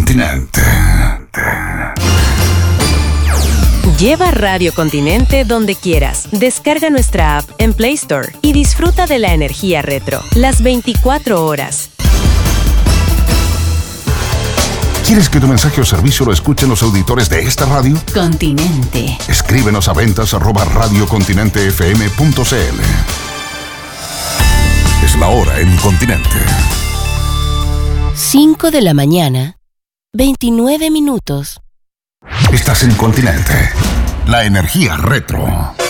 Continente. Lleva Radio Continente donde quieras. Descarga nuestra app en Play Store y disfruta de la energía retro, las 24 horas. ¿Quieres que tu mensaje o servicio lo escuchen los auditores de esta radio? Continente. Escríbenos a ventas@radiocontinentefm.cl. Es la hora en Continente. 5 de la mañana, 29 minutos. Estás en Continente. La energía retro.